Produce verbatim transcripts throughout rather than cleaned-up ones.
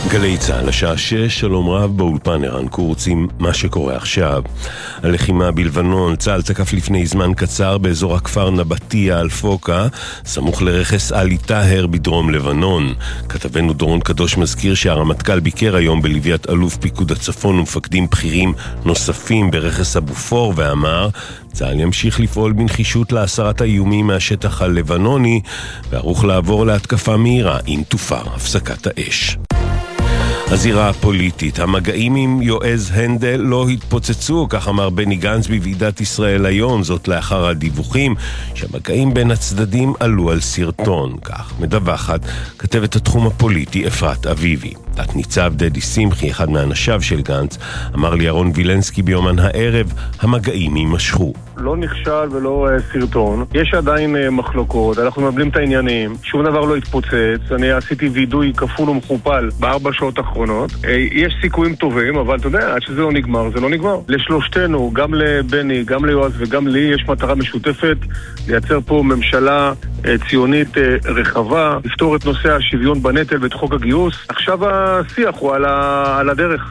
גלי צהל, השעה שש, שלום רב באולפן ערן קורץ עם מה שקורה עכשיו. הלחימה בלבנון, צהל תקף לפני זמן קצר באזור הכפר נבטיה אל-פוקה, סמוך לרכס אלי טהר בדרום לבנון. כתבנו דורון קדוש מזכיר שהרמטכ"ל ביקר היום בלוויית אלוף פיקוד הצפון ומפקדים בכירים נוספים ברכס אבו פור ואמר, צהל ימשיך לפעול בנחישות להסרת האיומים מהשטח הלבנוני וערוך לעבור להתקפה מהירה אם תופר הפסקת האש. הזירה הפוליטית, המגעים עם יועז הנדל לא התפוצצו, כך אמר בני גנץ בוועידת ישראל היום, זאת לאחר הדיווחים שהמגעים בין הצדדים עלו על סרטון. כך מדווחת כתבת התחום הפוליטי אפרת אביבי. תת ניצב דדי שמחי, אחד מאנשיו של גנץ, אמר לי ירון וילנסקי ביומן הערב, המגעים יימשכו. לא נכשל ולא uh, סרטון, יש עדיין uh, מחלוקות, אנחנו מבלים את העניינים, שום דבר לא התפוצץ, אני עשיתי וידוי כפול ומכופל בארבע שעות האחרונות, uh, יש סיכויים טובים, אבל אתה יודע, עד שזה לא נגמר, זה לא נגמר. לשלושתנו, גם לבני, גם ליועז וגם לי, יש מטרה משותפת, לייצר פה ממשלה uh, ציונית uh, רחבה, לפתור את נושא השוויון בנטל ואת חוק הגיוס. עכשיו השיח הוא על, ה... על הדרך.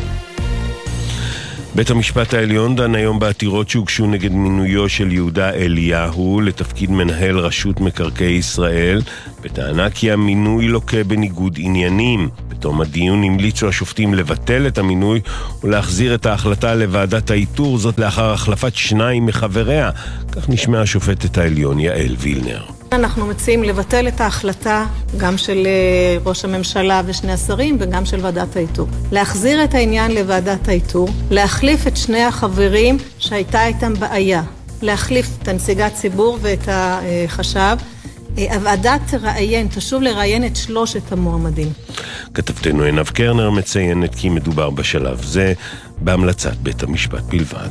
בית המשפט העליון דן היום בעתירות שהוגשו נגד מינויו של יהודה אליהו לתפקיד מנהל רשות מקרקעי ישראל, בטענה כי המינוי לוקה בניגוד עניינים. בתום הדיון המליצו השופטים לבטל את המינוי ולהחזיר את ההחלטה לוועדת האיתור, זאת לאחר החלפת שניים מחבריה. כך נשמע השופטת העליון יעל וילנר. אנחנו מציעים לבטל את ההחלטה גם של ראש הממשלה ושני השרים וגם של ועדת האיתור. להחזיר את העניין לוועדת האיתור, להחליף את שני החברים שהייתה איתם בעיה, להחליף את הנציגת ציבור ואת החשב. הוועדה תראיין, תשוב לראיין את שלושת המועמדים. כתבתנו עינב קרנר מציינת כי מדובר בשלב זה בהמלצת בית המשפט בלבד.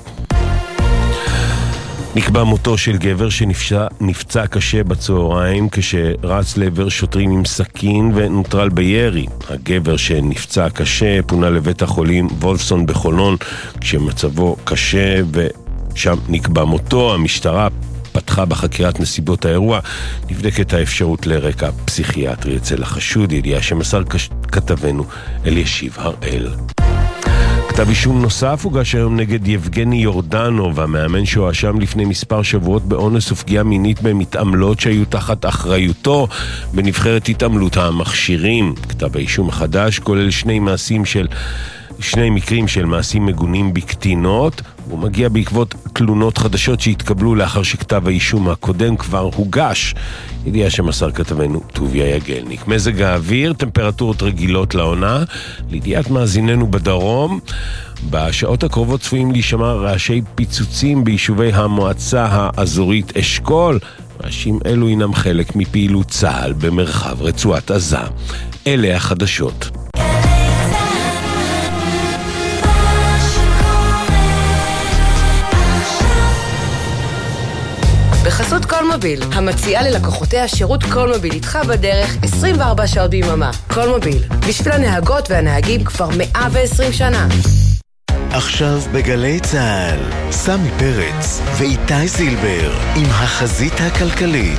נקבע מותו של גבר שנפצע נפצע קשה בצהריים כשרץ לעבר שוטרים עם סכין ונוטרל בירי. הגבר שנפצע קשה פונה לבית החולים וולפסון בחולון כשמצבו קשה ושם נקבע מותו. המשטרה פתחה בחקירת נסיבות האירוע, נבדקת האפשרות לרקע פסיכיאטרי אצל החשוד, ידיעה שמסר כתבנו אלישיב הראל. כתב אישום נוסף הוגש היום נגד יבגני יורדנוב, המאמן שהואשם לפני מספר שבועות באונס ופגיעה מינית במתעמלות שהיו תחת אחריותו בנבחרת התעמלות המכשירים. כתב האישום החדש כולל שני מעשים של שני מקרים של מעשים מגונים בקטינות, והוא מגיע בעקבות תלונות חדשות שהתקבלו לאחר שכתב האישום הקודם כבר הוגש. ידיעה שמסר כתבנו טוביה יגלניק. מזג האוויר, טמפרטורות רגילות לעונה. לידיעת מאזיננו בדרום, בשעות הקרובות צפויים להישמע רעשי פיצוצים ביישובי המועצה האזורית אשכול. רעשים אלו הינם חלק מפעילות צה"ל במרחב רצועת עזה. אלה החדשות. בחסות קולמוביל, המציעה ללקוחותיה שירות קולמוביל איתך בדרך עשרים וארבע שעות ביממה. קולמוביל, בשביל הנהגות והנהגים כבר מאה ועשרים שנה. עכשיו בגלי צהל, סמי פרץ ואיתי זילבר עם החזית הכלכלית.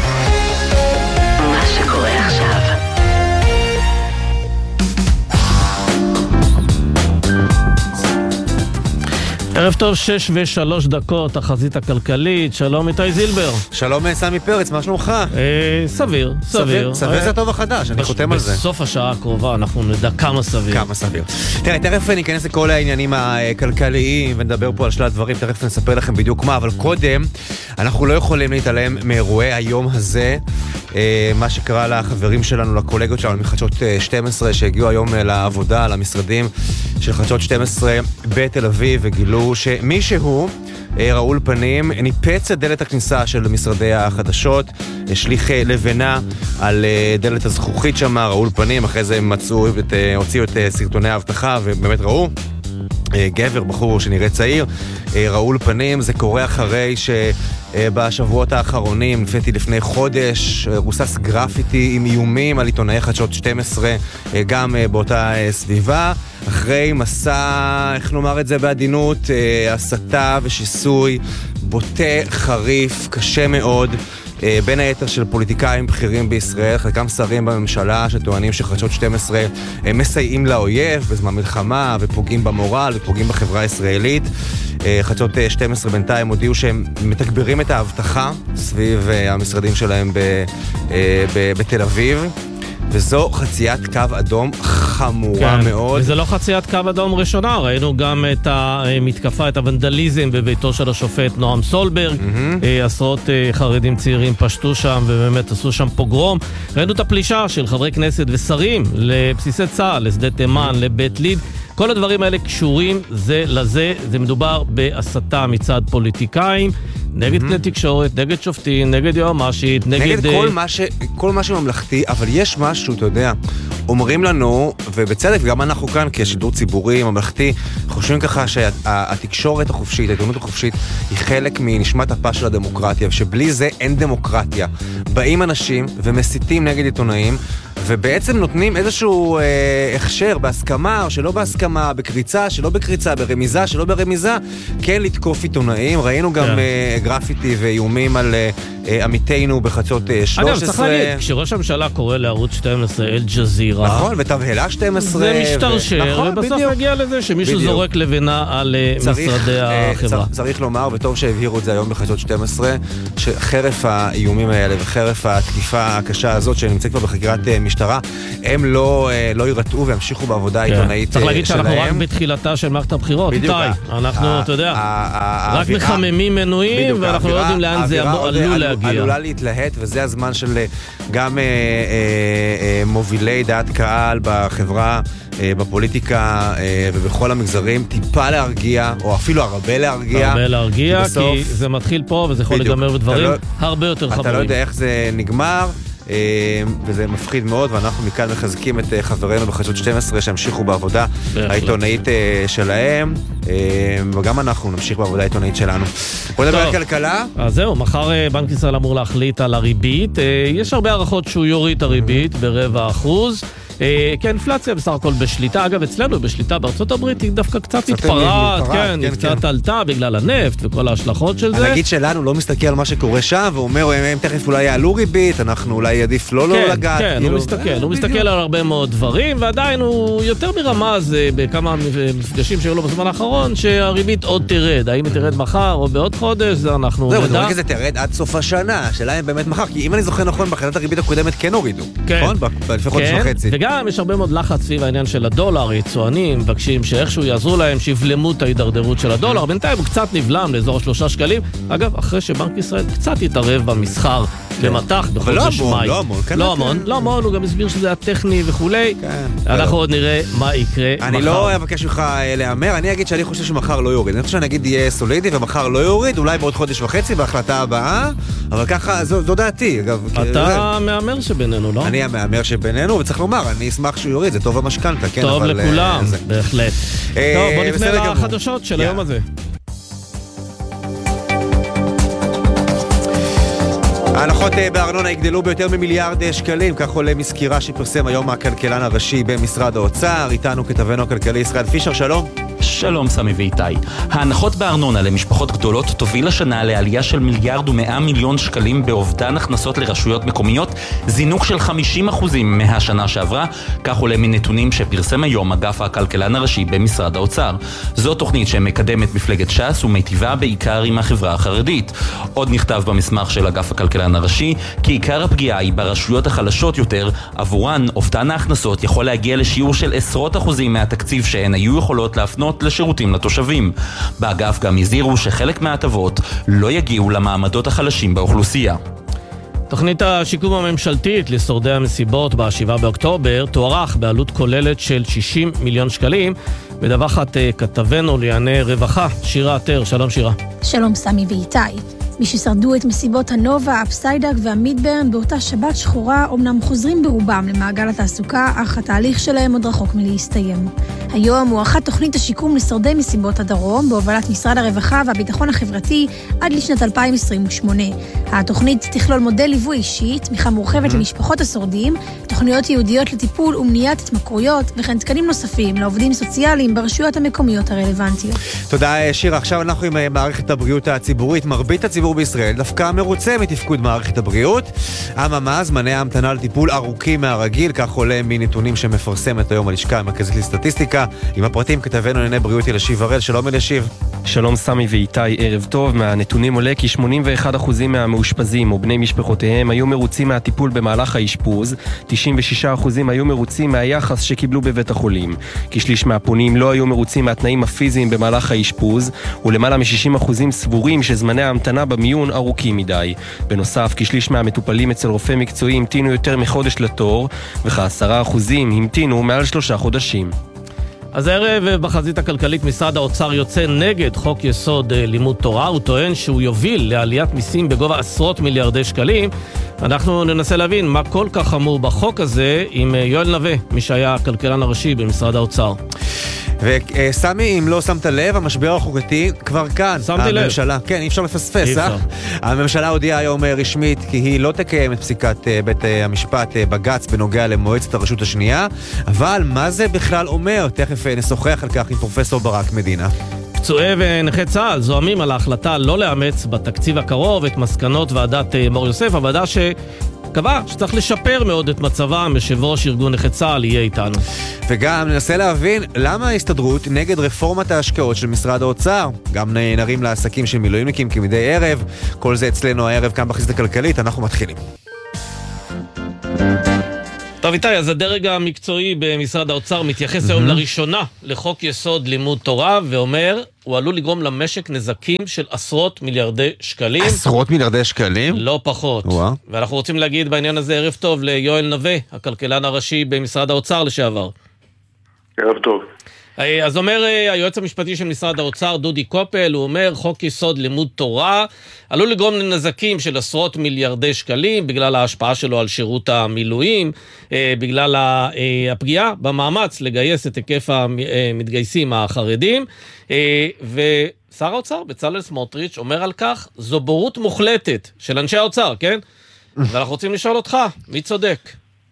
מה שקורה עכשיו. ערב טוב, שש ושלוש דקות, החזית הכלכלית. שלום איתי זילבר. שלום סמי פרץ, מה שלומך? אה, סביר, סביר. סביר זה הטוב החדש, אני חותם על זה. בסוף השעה הקרובה אנחנו נדע כמה סביר. כמה סביר. תראה, תכף ניכנס לכל העניינים הכלכליים ונדבר פה על שלל דברים, תכף נספר לכם בדיוק מה, אבל קודם אנחנו לא יכולים להתעלם מאירועי היום הזה, מה שקרה לחברים שלנו, לקולגות שלנו מחדשות שתים עשרה שהגיעו היום לעבודה, למשרדים של חדשות שתים עשרה בתל אביב, וגילו שמישהו, ראול פנים, ניפץ את דלת הכניסה של משרדי החדשות, השליך לבנה על דלת הזכוכית שם, ראול פנים, אחרי זה הם מצאו, הוציאו את סרטוני האבטחה ובאמת ראו גבר, בחור שנראה צעיר, ראול פנים. זה קורה אחרי שבשבועות האחרונים, לפי לפני חודש, רוסס גרפיטי עם איומים על עיתונאי חדשות שתים עשרה, גם באותה סביבה, אחרי מסע, איך נאמר את זה בעדינות, הסתה ושיסוי בוטה, חריף, קשה מאוד, בין היתר של פוליטיקאים בכירים בישראל, חלקם שרים בממשלה שטוענים שחדשות שתים עשרה מסייעים לאויב בזמן מלחמה ופוגעים במורל ופוגעים בחברה הישראלית. חדשות שתים עשרה בינתיים הודיעו שהם מתגברים את ההבטחה סביב המשרדים שלהם בתל אביב, וזו חציית קו אדום חמורה כן, מאוד. וזה לא חציית קו אדום ראשונה, ראינו גם את המתקפה, את הוונדליזם בביתו של השופט נועם סולברג, mm-hmm. עשרות חרדים צעירים פשטו שם ובאמת עשו שם פוגרום. ראינו את הפלישה של חברי כנסת ושרים לבסיסי צה"ל, לשדה תימן, לבית ליד. כל הדברים האלה קשורים זה לזה, זה מדובר בהסתה מצד פוליטיקאים, נגד כלי תקשורת, נגד שופטים, נגד יועמ"שית, נגד... נגד כל מה ש... כל מה שממלכתי, אבל יש משהו, אתה יודע, אומרים לנו, ובצדק, גם אנחנו כאן, כשידור ציבורי, ממלכתי, חושבים ככה שהתקשורת החופשית, העיתונות החופשית, היא חלק מנשמת הפה של הדמוקרטיה, ושבלי זה אין דמוקרטיה. באים אנשים ומסיתים נגד עיתונאים, ובעצם נותנים איזשהו אה, הכשר בהסכמה או שלא בהסכמה, בקריצה, שלא בקריצה, ברמיזה, שלא ברמיזה, כן לתקוף עיתונאים. ראינו גם yeah. אה, גרפיטי ואיומים על אה, אה, עמיתינו בחדשות אה, שלוש עשרה. אגב, צריך להגיד, כשראש הממשלה קורא לערוץ שתים עשרה אל ג'זירה, נכון, ותבהלה שתים עשרה, זה משתרשר, ו... נכון, ובסוף בדיוק. מגיע לזה שמישהו בדיוק. זורק לבינה על צריך, משרדי אה, החברה. צריך, צריך לומר, וטוב שהבהירו את זה היום בחדשות שתים עשרה, שחרף האיומים האלה וחרף התקיפה הקשה הזאת שנמצאת כבר בחקירת אה, משטרה, הם לא, לא ירתעו וימשיכו בעבודה העיתונאית שלהם. צריך להגיד שאנחנו רק בתחילתה של מערכת הבחירות. איתי, אנחנו, אתה יודע, רק מחממים מנויים, ואנחנו לא יודעים לאן זה עלול להגיע. עלולה להתלהט, וזה הזמן של גם מובילי דעת קהל בחברה, בפוליטיקה ובכל המגזרים, טיפה להרגיע, או אפילו הרבה להרגיע. הרבה להרגיע, כי זה מתחיל פה, וזה יכול להיגמר בדברים הרבה יותר חמורים. אתה לא יודע איך זה נגמר, וזה מפחיד מאוד, ואנחנו מכאן מחזקים את חברינו בחדשות שתים עשרה שהמשיכו בעבודה העיתונאית שלהם, וגם אנחנו נמשיך בעבודה העיתונאית שלנו. בוא נדבר על כלכלה. אז זהו, מחר בנק ישראל אמור להחליט על הריבית. יש הרבה הערכות שהוא יוריד את הריבית ברבע אחוז. כי האינפלציה בסך הכל בשליטה, אגב אצלנו בשליטה בארצות הברית היא דווקא קצת התפרעת, כן, היא קצת עלתה בגלל הנפט וכל ההשלכות של זה. הנגיד שלנו לא מסתכל על מה שקורה שם ואומר, הם תכף אולי יעלו ריבית, אנחנו אולי עדיף לא לא לגעת. כן, הוא מסתכל, הוא מסתכל על הרבה מאוד דברים, ועדיין הוא יותר מרמז בכמה מפגשים שהיו לו בזמן האחרון, שהריבית עוד תרד, האם היא תרד מחר או בעוד חודש, זה אנחנו נדע. זהו, זה תרד עד סוף השנה, השאלה היא באמת מחר, כי אם אני זוכר נכון, בהחלטת הריבית הקודמת כן הורידו, נכון? לפני חודש וחצי. וגם יש הרבה מאוד לחץ סביב העניין של הדולר, יצואנים, מבקשים שאיכשהו יעזרו להם, שיבלמו את ההידרדרות של הדולר. בינתיים הוא קצת נבלם לאזור שלושה שקלים. אגב, אחרי שבנק ישראל קצת יתערב במסחר למתח בחודש מאי. לא המון, לא המון, לא המון, הוא גם הסביר שזה היה טכני וכולי. אנחנו עוד נראה מה יקרה מחר. אני לא אבקש ממך להאמר, אני אגיד שאני חושב שמחר לא יוריד. אני חושב שאני אגיד יהיה סולידי ומחר לא יוריד, אולי בעוד חודש וחצי בהחלטה הבאה, אבל ככה, זו דעתי. אתה המאמר שבינינו, לא? אני המאמר שבינינו, וצריך לומר, אני אשמח שהוא יוריד, זה טוב המשכנתה, כן? טוב לכולם, בהחלט. טוב, בוא נפנה לחדשות של היום הזה. ההנחות בארנונה יגדלו ביותר ממיליארד שקלים, כך עולה מסקירה שפרסם היום הכלכלן הראשי במשרד האוצר. איתנו כתבנו הכלכלי ישראל פישר, שלום. שלום סמי ואיתי. ההנחות בארנונה למשפחות גדולות תוביל השנה לעלייה של מיליארד ומאה מיליון שקלים באובדן הכנסות לרשויות מקומיות, זינוק של חמישים אחוזים מהשנה שעברה, כך עולה מנתונים שפרסם היום אגף הכלכלן הראשי במשרד האוצר. זו תוכנית שמקדמת מפלגת ש"ס ומטיבה בעיקר עם החברה החרדית. עוד נכתב במסמך של אגף הכלכלן הראשי כי עיקר הפגיעה היא ברשויות החלשות יותר, עבורן אובדן ההכנסות יכול להגיע לשיעור של עשרות אחוזים מהתקציב שהן היו יכולות להפנות לשירותים לתושבים. באגף גם הזהירו שחלק מההטבות לא יגיעו למעמדות החלשים באוכלוסייה. תוכנית השיקום הממשלתית לשורדי המסיבות ב-שבעה באוקטובר תוארך בעלות כוללת של שישים מיליון שקלים. מדווחת כתבנו לענייני רווחה, שירה עטר. שלום שירה. שלום סמי ואיתי. מי ששרדו את מסיבות הנובה, אפסיידק והמידברן באותה שבת שחורה אומנם חוזרים ברובם למעגל התעסוקה, אך התהליך שלהם עוד רחוק מלהסתיים. היום מוארכת תוכנית השיקום לשורדי מסיבות הדרום בהובלת משרד הרווחה והביטחון החברתי עד לשנת אלפיים עשרים ושמונה. התוכנית תכלול מודל ליווי אישי, תמיכה מורחבת למשפחות השורדים, תוכניות ייעודיות לטיפול ומניעת התמכרויות וכן תקנים נוספים לעובדים סוציאליים ברשויות המקומיות הרלוונטיות. תודה שירה. עכשיו אנחנו עם מערכת הבריאות הציבורית. מרבית הציבור הציבור בישראל דווקא מרוצה מתפקוד מערכת הבריאות. אממה, זמני ההמתנה לטיפול ארוכים מהרגיל, כך עולה מנתונים שמפרסמת היום הלשכה המרכזית לסטטיסטיקה. עם הפרטים כתבנו לענייני בריאות אלישיב הראל. שלום אלישיב. שלום סמי ואיתי, ערב טוב. מהנתונים עולה כי שמונים ואחד אחוז מהמאושפזים או בני משפחותיהם היו מרוצים מהטיפול במהלך האשפוז, תשעים ושישה אחוז היו מרוצים מהיחס שקיבלו בבית החולים. כשליש מהפונים לא היו מרוצים מהתנאים הפיזיים במהלך האשפוז, ולמעלה מ-שישים אחוז סבורים שזמני ההמתנה במיון ארוכים מדי. בנוסף, כשליש מהמטופלים אצל רופא מקצועי המתינו יותר מחודש לתור, וכ-עשרה אחוז המתינו מעל שלושה חודשים. אז הערב בחזית הכלכלית משרד האוצר יוצא נגד חוק יסוד לימוד תורה. הוא טוען שהוא יוביל לעליית מיסים בגובה עשרות מיליארדי שקלים. אנחנו ננסה להבין מה כל כך חמור בחוק הזה עם יואל נווה, מי שהיה הכלכלן הראשי במשרד האוצר. וסמי, אם לא שמת לב, המשבר החוקתי כבר כאן. שמתי לב. הממשלה, כן, אי אפשר לפספס, אה? הממשלה הודיעה היום רשמית כי היא לא תקיים את פסיקת בית המשפט בג"ץ בנוגע למועצת הרשות השנייה, אבל מה זה בכלל אומר? תכף נשוחח על כך עם פרופסור ברק מדינה. פצועי ונכי צה"ל זוהמים על ההחלטה לא לאמץ בתקציב הקרוב את מסקנות ועדת מור יוסף, הוועדה ש... קבע שצריך לשפר מאוד את מצבם. יושב ראש ארגון נכי צה"ל יהיה איתנו. וגם ננסה להבין למה ההסתדרות נגד רפורמת ההשקעות של משרד האוצר. גם נרים לעסקים של מילואימניקים כמדי ערב. כל זה אצלנו הערב כאן בחזית הכלכלית. אנחנו מתחילים. טוב איתי, אז הדרג המקצועי במשרד האוצר מתייחס היום לראשונה לחוק יסוד לימוד תורה, ואומר, הוא עלול לגרום למשק נזקים של עשרות מיליארדי שקלים. עשרות מיליארדי שקלים? לא פחות. וואו. ואנחנו רוצים להגיד בעניין הזה ערב טוב ליואל נווה, הכלכלן הראשי במשרד האוצר לשעבר. ערב טוב. אז אומר היועץ המשפטי של משרד האוצר דודי קופל, הוא אומר חוק יסוד לימוד תורה עלול לגרום לנזקים של עשרות מיליארדי שקלים בגלל ההשפעה שלו על שירות המילואים, בגלל הפגיעה במאמץ לגייס את היקף המתגייסים החרדים, ושר האוצר בצלאל סמוטריץ' אומר על כך זו בורות מוחלטת של אנשי האוצר, כן? ואנחנו רוצים לשאול אותך, מי צודק?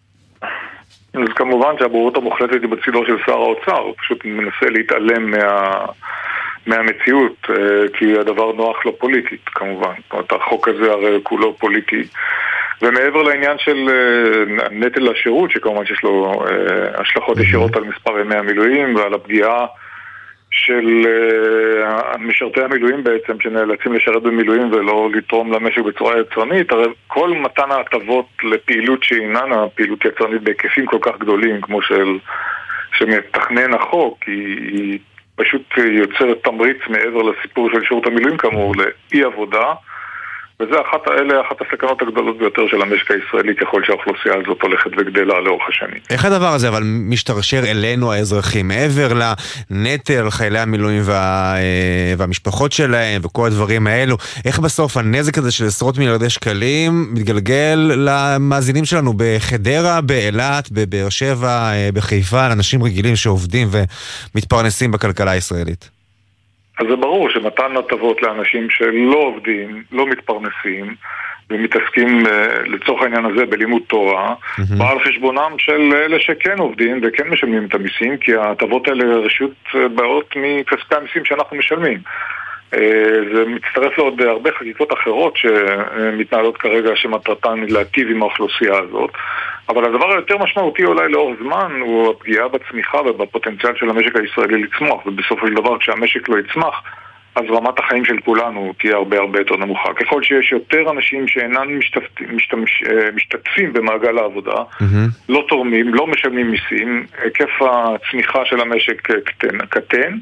אז כמובן שהבורות המוחלטת היא בצילו של שר האוצר, הוא פשוט מנסה להתעלם מה... מהמציאות, כי הדבר נוח לו פוליטית כמובן. החוק הזה הרי כולו פוליטי. ומעבר לעניין של נטל השירות, שכמובן שיש לו השלכות ישירות על מספר ימי המילואים ועל הפגיעה של משרתי המילואים בעצם, שנאלצים לשרת במילואים ולא לתרום למשק בצורה יצרנית. הרי כל מתן ההטבות לפעילות שאיננה פעילות יצרנית בהיקפים כל כך גדולים כמו של שמתכנן החוק, היא, היא פשוט יוצרת תמריץ מעבר לסיפור של שירות המילואים כאמור לאי עבודה, וזה אחת, אלה אחת הסכנות הגדולות ביותר של המשק הישראלי ככל שהאוכלוסייה הזאת הולכת וגדלה לאורך השנים. איך הדבר הזה אבל משתרשר אלינו האזרחים, מעבר לנטל חיילי המילואים וה, והמשפחות שלהם וכל הדברים האלו, איך בסוף הנזק הזה של עשרות מיליארדי שקלים מתגלגל למאזינים שלנו בחדרה, באילת, בבאר שבע, בחיפה, לאנשים רגילים שעובדים ומתפרנסים בכלכלה הישראלית? אז זה ברור שמתן הטבות לאנשים שלא עובדים, לא מתפרנסים, ומתעסקים לצורך העניין הזה בלימוד תורה, mm-hmm. בא על חשבונם של אלה שכן עובדים וכן משלמים את המיסים, כי ההטבות האלה רשות באות מכספי המיסים שאנחנו משלמים. זה מצטרף לעוד הרבה חקיקות אחרות שמתנהלות כרגע שמטרתן להטיב עם האוכלוסייה הזאת, אבל הדבר היותר משמעותי אולי לאורך זמן הוא הפגיעה בצמיחה ובפוטנציאל של המשק הישראלי לצמוח, ובסופו של דבר כשהמשק לא יצמח אז רמת החיים של כולנו תהיה הרבה הרבה יותר נמוכה. ככל שיש יותר אנשים שאינם משתתפים, משתמש, משתתפים במעגל העבודה, mm-hmm. לא תורמים, לא משלמים מיסים, היקף הצמיחה של המשק קטן, קטן,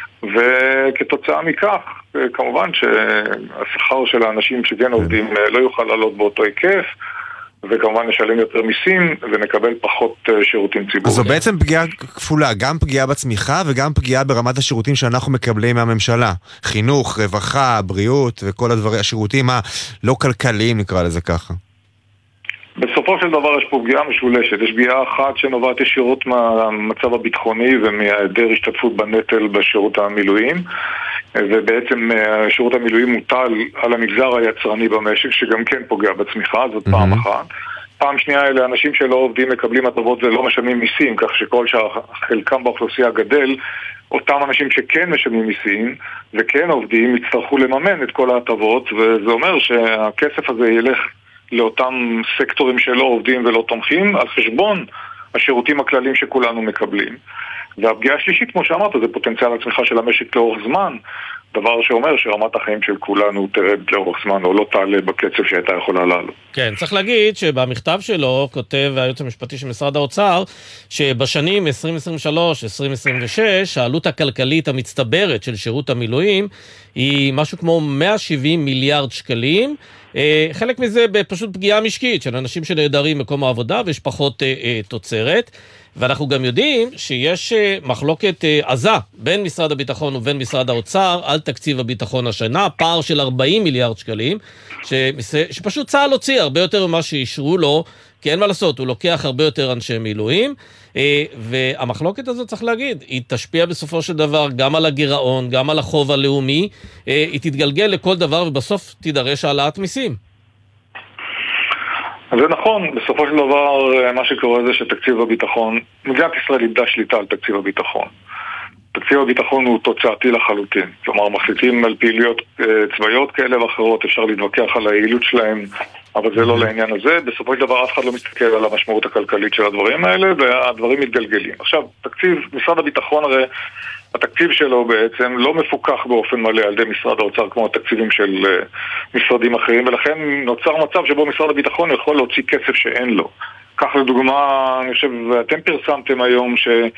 וכתוצאה מכך, כמובן שהשכר של האנשים שכן עובדים לא יוכל לעלות באותו היקף, וכמובן נשלם יותר מיסים ונקבל פחות שירותים ציבוריים. אז זו בעצם פגיעה כפולה, גם פגיעה בצמיחה וגם פגיעה ברמת השירותים שאנחנו מקבלים מהממשלה. חינוך, רווחה, בריאות וכל הדברים, השירותים הלא כלכליים נקרא לזה ככה. בסופו של דבר יש פה פגיעה משולשת. יש פגיעה אחת שנובעת ישירות מהמצב הביטחוני ומהיעדר השתתפות בנטל בשירות המילואים, ובעצם שירות המילואים מוטל על המגזר היצרני במשק, שגם כן פוגע בצמיחה, זאת mm-hmm. פעם אחת. פעם שנייה אלה אנשים שלא עובדים מקבלים הטבות ולא משלמים מיסים, כך שכל שחלקם באוכלוסייה גדל, אותם אנשים שכן משלמים מיסים וכן עובדים יצטרכו לממן את כל ההטבות, וזה אומר שהכסף הזה ילך לאותם סקטורים שלא עובדים ולא תומכים על חשבון השירותים הכלליים שכולנו מקבלים. והפגיעה השלישית, כמו שאמרת, זה פוטנציאל הצמיחה של המשק לאורך זמן, דבר שאומר שרמת החיים של כולנו תרד לאורך זמן או לא תעלה בקצב שהייתה יכולה לעלות. כן, צריך להגיד שבמכתב שלו כותב היועץ המשפטי של משרד האוצר שבשנים עשרים עשרים ושלוש עשרים עשרים ושש העלות הכלכלית המצטברת של שירות המילואים היא משהו כמו מאה ושבעים מיליארד שקלים, חלק מזה בפשוט פגיעה משקית של אנשים שנעדרים מקום העבודה ויש פחות תוצרת. ואנחנו גם יודעים שיש מחלוקת עזה בין משרד הביטחון ובין משרד האוצר על תקציב הביטחון השנה, פער של ארבעים מיליארד שקלים, שפשוט צה"ל הוציא הרבה יותר ממה שאישרו לו, כי אין מה לעשות, הוא לוקח הרבה יותר אנשי מילואים, והמחלוקת הזאת צריך להגיד, היא תשפיע בסופו של דבר גם על הגירעון, גם על החוב הלאומי, היא תתגלגל לכל דבר ובסוף תידרש העלאת מיסים. זה נכון, בסופו של דבר מה שקורה זה שתקציב הביטחון, מדינת ישראל איבדה שליטה על תקציב הביטחון. תקציב הביטחון הוא תוצאתי לחלוטין, כלומר מחליטים על פעילויות צבאיות כאלה ואחרות, אפשר להתווכח על היעילות שלהם, אבל זה לא לעניין הזה. בסופו של דבר אף אחד לא מסתכל על המשמעות הכלכלית של הדברים האלה, והדברים מתגלגלים. עכשיו, תקציב משרד הביטחון הרי התקציב שלו בעצם לא מפוקח באופן מלא על ידי משרד האוצר כמו התקציבים של uh, משרדים אחרים, ולכן נוצר מצב שבו משרד הביטחון יכול להוציא כסף שאין לו. כך לדוגמה, אני חושב, ואתם פרסמתם היום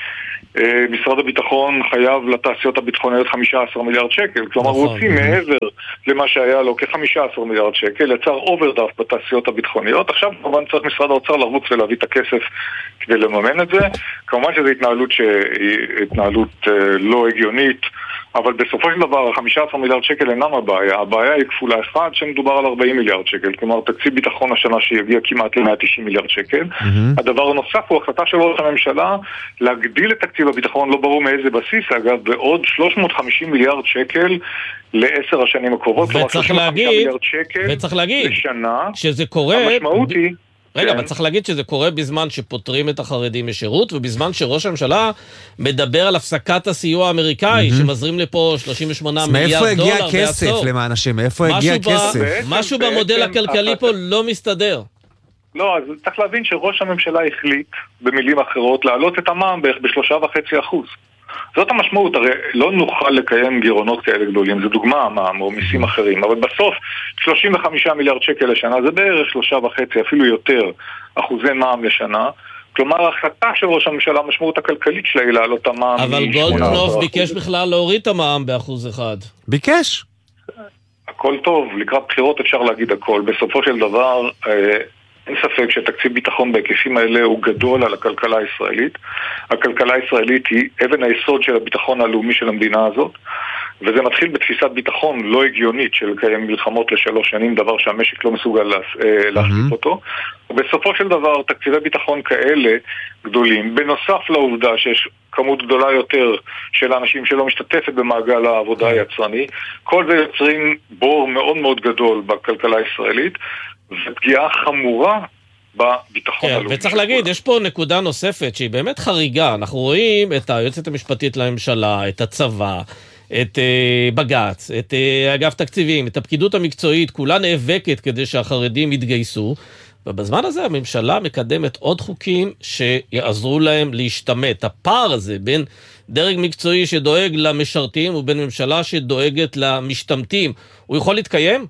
שמשרד הביטחון חייב לתעשיות הביטחוניות חמישה עשר מיליארד שקל, כלומר הוא הוציא מעבר למה שהיה לו כ-חמישה עשר מיליארד שקל, יצר אוברדרפט בתעשיות הביטחוניות. עכשיו כמובן צריך משרד האוצר לרוץ ולהביא את הכסף כדי לממן את זה. כמובן שזו התנהלות שהיא התנהלות לא הגיונית, אבל בסופו של דבר חמישה עשר מיליארד שקל אינם הבעיה. הבעיה היא כפולה אחד שמדובר על ארבעים מיליארד שקל, כלומר תקציב ביטחון השנה שיגיע כמעט ל-מאה ותשעים מיליארד שקל. Mm-hmm. הדבר הנוסף הוא החלטה של ראש הממשלה להגדיל את תקציב הביטחון, לא ברור מאיזה בסיס, אגב, בעוד שלוש מאות וחמישים מיליארד שקל לעשר השנים הקרובות, כלומר שלושים וחמישה מיליארד שקל וצריך להגיד לשנה. שזה קורה... המשמעות היא... רגע, אבל צריך להגיד שזה קורה בזמן שפותרים את החרדים משירות, ובזמן שראש הממשלה מדבר על הפסקת הסיוע האמריקאי, שמזרים לפה שלושים ושמונה מיליארד דולר מאיפה הגיע כסף למען השם? מאיפה הגיע כסף? משהו במודל הכלכלי פה לא מסתדר. לא, אז צריך להבין שראש הממשלה החליט, במילים אחרות, להעלות את המע"מ בערך בשלושה וחצי אחוז. זאת המשמעות, הרי לא נוכל לקיים גירעונות כאלה גדולים, זה דוגמה המע"מ או מיסים אחרים, אבל בסוף שלושים וחמישה מיליארד שקל לשנה זה בערך שלושה וחצי, אפילו יותר, אחוזי מע"מ לשנה. כלומר, ההחלטה של ראש הממשלה, המשמעות הכלכלית שלה היא להעלות את המע"מ. אבל גולדקנופ ביקש בכלל להוריד את המע"מ באחוז אחד. ביקש? הכל טוב, לקראת בחירות אפשר להגיד הכל. בסופו של דבר... אין ספק שתקציב ביטחון בהיקפים האלה הוא גדול על הכלכלה הישראלית. הכלכלה הישראלית היא אבן היסוד של הביטחון הלאומי של המדינה הזאת, וזה מתחיל בתפיסת ביטחון לא הגיונית של לקיים מלחמות לשלוש שנים, דבר שהמשק לא מסוגל להחליף אותו. ובסופו של דבר תקציבי ביטחון כאלה גדולים, בנוסף לעובדה שיש כמות גדולה יותר של אנשים שלא משתתפת במעגל העבודה היצרני, כל זה יוצרים בור מאוד מאוד גדול בכלכלה הישראלית, ופגיעה חמורה בביטחון הלאומי. וצריך להגיד, יש פה נקודה נוספת שהיא באמת חריגה. אנחנו רואים את היועצת המשפטית לממשלה, את הצבא, את בג"ץ, את אגף תקציבים, את הפקידות המקצועית, כולה נאבקת כדי שהחרדים יתגייסו, ובזמן הזה הממשלה מקדמת עוד חוקים שיעזרו להם להשתמט. הפער הזה בין דרג מקצועי שדואג למשרתים ובין ממשלה שדואגת למשתמטים, הוא יכול להתקיים?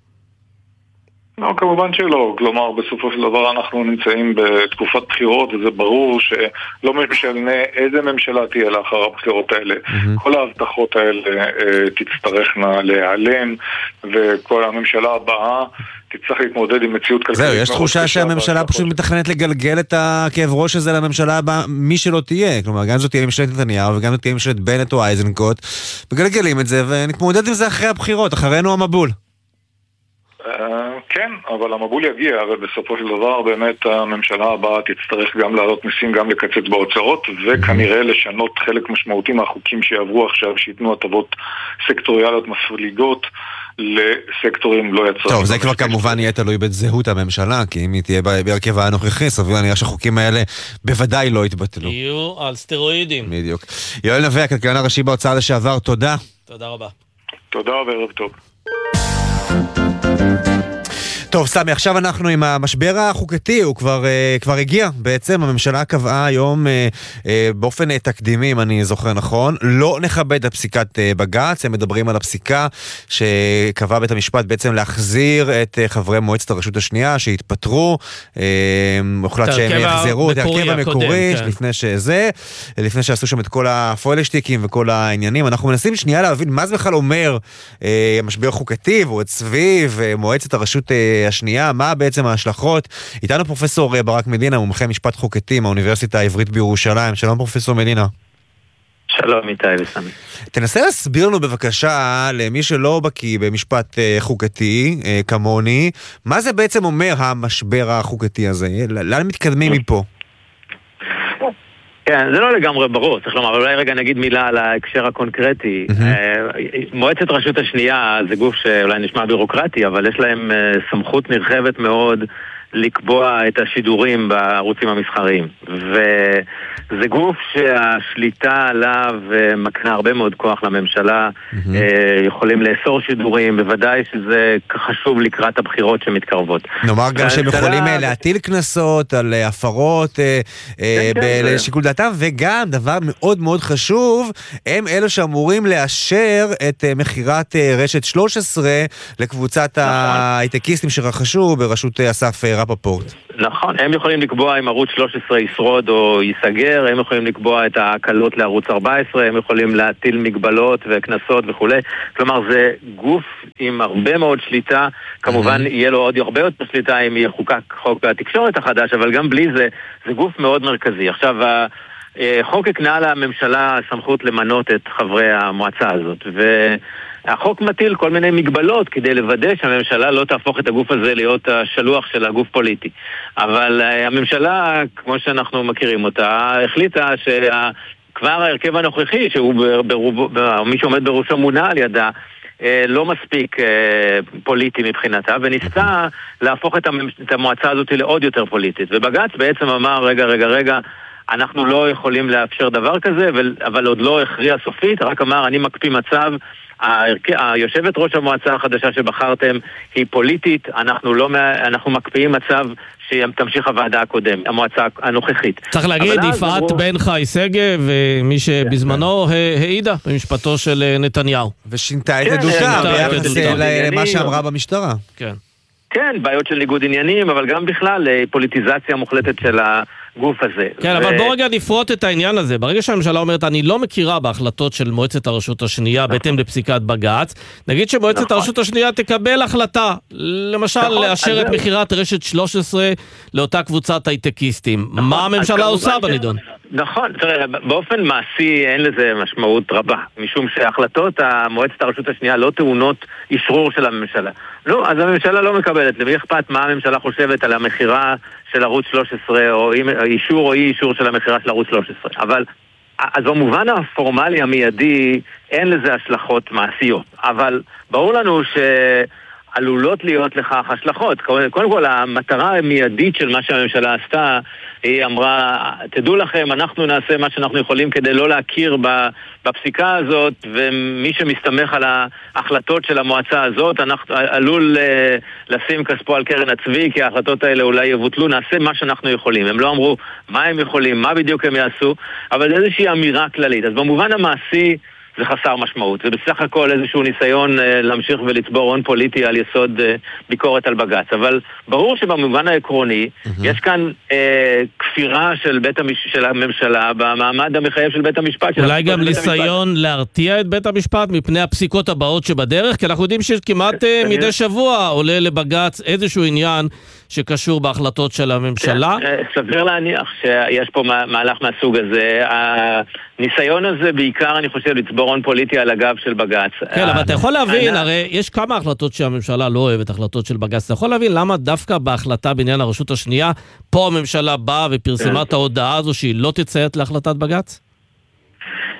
לא, כמובן שלא. כלומר, בסופו של דבר אנחנו נמצאים בתקופת בחירות, וזה ברור שלא משנה איזה ממשלה תהיה לאחר הבחירות האלה. Mm-hmm. כל ההבטחות האלה אה, תצטרכנה להיעלם, וכל הממשלה הבאה תצטרך להתמודד עם מציאות כלכלית. זהו, יש תחושה שהממשלה פשוט מתכננת לגלגל את הכאב ראש הזה לממשלה הבאה, מי שלא תהיה. כלומר, גם זאת תהיה ממשלת נתניהו, וגם זאת תהיה ממשלת בנט או אייזנקוט, וגלגלים את זה, ונתמודד עם זה אחרי הבחירות, אחרינו המבול. כן, אבל המבול יגיע, ובסופו של דבר באמת הממשלה הבאה תצטרך גם להעלות מיסים, גם לקצץ בהוצאות, וכנראה לשנות חלק משמעותי מהחוקים שיעברו עכשיו, שיתנו הטבות סקטוריאליות מפליגות לסקטורים לא יצרנים. טוב, זה כבר כמובן יהיה תלוי בזהות הממשלה, כי אם היא תהיה בהרכבה הנוכחי, סביר להניח שהחוקים האלה בוודאי לא יתבטלו. יהיו על סטרואידים. בדיוק. יואל נווה, הכלכלן הראשי באוצר לשעבר, תודה. תודה רבה. תודה וערב טוב. טוב, סמי, עכשיו אנחנו עם המשבר החוקתי, הוא כבר, uh, כבר הגיע. בעצם הממשלה קבעה היום uh, uh, באופן uh, תקדימי, אם אני זוכר נכון, לא נכבד את פסיקת uh, בג"ץ. הם מדברים על הפסיקה שקבעה בית המשפט בעצם להחזיר את uh, חברי מועצת הרשות השנייה שהתפטרו, uh, הוחלט שהם יחזרו את הרכב המקורי, כן. לפני שזה, לפני שעשו שם את כל הפוילשטיקים וכל העניינים. אנחנו מנסים שנייה להבין מה זה בכלל אומר uh, המשבר חוקתי, והוא סביב uh, מועצת הרשות uh, השנייה, מה בעצם ההשלכות. איתנו פרופסור ברק מדינה, מומחה משפט חוקתי מהאוניברסיטה העברית בירושלים. שלום פרופסור מדינה. שלום איתי וסמי. תנסה להסביר לנו בבקשה, למי שלא בקיא במשפט חוקתי כמוני, מה זה בעצם אומר המשבר החוקתי הזה? לאן מתקדמים מפה? כן, זה לא לגמרי ברור, צריך לומר, אולי רגע נגיד מילה על ההקשר הקונקרטי. מועצת רשות השנייה זה גוף שאולי נשמע בירוקרטי, אבל יש להם סמכות נרחבת מאוד לקבוע את השידורים בערוצים המסחריים. וזה גוף שהשליטה עליו מקנה הרבה מאוד כוח לממשלה, יכולים לאסור שידורים, בוודאי שזה חשוב לקראת הבחירות שמתקרבות. נאמר גם שהם יכולים להטיל קנסות על הפרות לשיקול דעתם, וגם דבר מאוד מאוד חשוב, הם אלו שאמורים לאשר את מחירת רשת שלוש עשרה לקבוצת ההייטקיסטים שרכשו בראשות אסף רפפורט. נכון, הם יכולים לקבוע אם ערוץ שלוש עשרה ישרוד או ייסגר, הם יכולים לקבוע את ההקלות לערוץ ארבע עשרה, הם יכולים להטיל מגבלות וכנסות וכו'. כלומר, זה גוף עם הרבה מאוד שליטה, כמובן יהיה לו עוד הרבה יותר שליטה אם יהיה חוקק חוק התקשורת החדש, אבל גם בלי זה, זה גוף מאוד מרכזי. עכשיו, החוק הקנה לממשלה סמכות למנות את חברי המועצה הזאת, ו... החוק מטיל כל מיני מגבלות כדי לוודא שהממשלה לא תהפוך את הגוף הזה להיות השלוח של הגוף פוליטי. אבל הממשלה, כמו שאנחנו מכירים אותה, החליטה שכבר ההרכב הנוכחי, שהוא ברוב, מי שעומד בראשו מונה על ידה, לא מספיק פוליטי מבחינתה, וניסתה להפוך את המועצה הזאת לעוד יותר פוליטית. ובג"ץ בעצם אמר, רגע, רגע, רגע, אנחנו לא יכולים לאפשר דבר כזה, אבל עוד לא הכריע סופית, רק אמר, אני מקפיא מצב, היושבת ראש המועצה החדשה שבחרתם היא פוליטית, אנחנו לא, אנחנו מקפיאים מצב שתמשיך הוועדה הקודם, המועצה הנוכחית. צריך להגיד, יפעת בן חי שגב, מי שבזמנו העידה במשפטו של נתניהו. ושינתה את עדותה, ביחס למה שאמרה במשטרה. כן. כן, בעיות של ניגוד עניינים, אבל גם בכלל פוליטיזציה מוחלטת של הגוף הזה. כן, אבל בוא רגע נפרוט את העניין הזה. ברגע שהממשלה אומרת, אני לא מכירה בהחלטות של מועצת הרשות השנייה, בהתאם לפסיקת בג"ץ, נגיד שמועצת הרשות השנייה תקבל החלטה, למשל, לאשר את מחירת רשת שלוש עשרה לאותה קבוצת הייטקיסטים. מה הממשלה עושה בנידון? נכון, תראה, באופן מעשי אין לזה משמעות רבה, משום שההחלטות מועצת הרשות השנייה לא טעונות אישרור של הממשלה. לא, אז הממשלה לא מקבלת. למי אכפת מה הממשלה חושבת על המחירה של ערוץ שלוש עשרה, או אישור או אי אישור של המחירה של ערוץ שלוש עשרה. אבל, אז במובן הפורמלי המיידי, אין לזה השלכות מעשיות. אבל ברור לנו שעלולות להיות לכך השלכות. קודם כל, המטרה המיידית של מה שהממשלה עשתה, היא אמרה, תדעו לכם, אנחנו נעשה מה שאנחנו יכולים כדי לא להכיר בפסיקה הזאת, ומי שמסתמך על ההחלטות של המועצה הזאת, אנחנו עלול לשים כספו על קרן הצבי, כי ההחלטות האלה אולי יבוטלו, נעשה מה שאנחנו יכולים. הם לא אמרו מה הם יכולים, מה בדיוק הם יעשו, אבל זה איזושהי אמירה כללית. אז במובן המעשי, זה חסר משמעות. זה בסך הכל איזשהו ניסיון אה, להמשיך ולצבור הון פוליטי על יסוד אה, ביקורת על בג"ץ. אבל ברור שבמובן העקרוני, mm-hmm. יש כאן אה, כפירה של, בית המש... של הממשלה במעמד המחייב של בית המשפט. אולי גם ניסיון המשפט. להרתיע את בית המשפט מפני הפסיקות הבאות שבדרך, כי אנחנו יודעים שכמעט אה, מדי שבוע עולה לבג"ץ איזשהו עניין שקשור בהחלטות של הממשלה. סביר להניח שיש פה מהלך מהסוג הזה. הניסיון הזה בעיקר, אני חושב, לצבור הון פוליטי על הגב של בג"ץ. כן, אבל אתה יכול להבין, הרי יש כמה החלטות שהממשלה לא אוהבת, החלטות של בג"ץ. אתה יכול להבין למה דווקא בהחלטה בעניין הרשות השנייה, פה הממשלה באה ופרסמה את ההודעה הזו שהיא לא תציית להחלטת בג"ץ?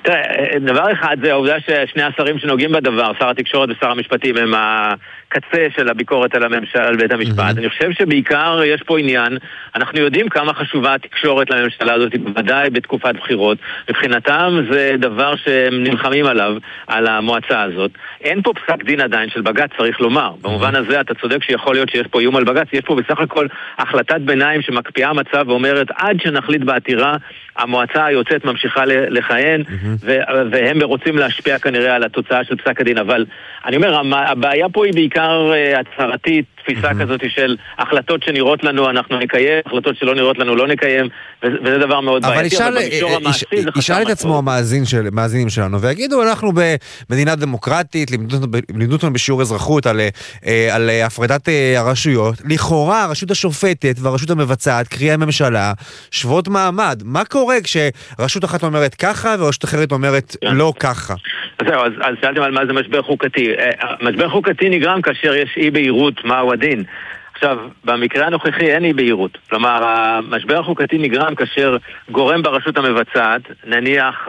תראה, דבר אחד זה העובדה ששני השרים שנוגעים בדבר, שר התקשורת ושר המשפטים, הם הקצה של הביקורת על הממשל, על בית המשפט. אני חושב שבעיקר יש פה עניין, אנחנו יודעים כמה חשובה התקשורת לממשלה הזאת, בוודאי בתקופת בחירות. מבחינתם זה דבר שהם נלחמים עליו, על המועצה הזאת. אין פה פסק דין עדיין של בג"ץ, צריך לומר. במובן הזה אתה צודק שיכול להיות שיש פה איום על בג"ץ, יש פה בסך הכל החלטת ביניים שמקפיאה מצב ואומרת עד שנחליט בעתירה, המועצה היוצאת ממשיכה לכהן, והם רוצים להשפיע כנראה על התוצאה של פסק הדין. אבל אני אומר, הבעיה פה היא בעיקר הצהרתית, תפיסה כזאת של החלטות שנראות לנו אנחנו נקיים, החלטות שלא נראות לנו לא נקיים, וזה דבר מאוד בעייתי. אבל ישאל את עצמו המאזינים שלנו, ויגידו, אנחנו במדינה דמוקרטית, לימדו אותנו בשיעור אזרחות על הפרדת הרשויות, לכאורה הרשות השופטת והרשות המבצעת, קרי הממשלה, שוות מעמד. מה קורה כשרשות אחת אומרת ככה, ורשות אחרת אומרת לא ככה? זהו, אז שאלתם על מה זה משבר חוקתי. משבר חוקתי נגרם כאשר יש אי בהירות מהו הדין. עכשיו, במקרה הנוכחי אין אי בהירות. כלומר, המשבר החוקתי נגרם כאשר גורם ברשות המבצעת, נניח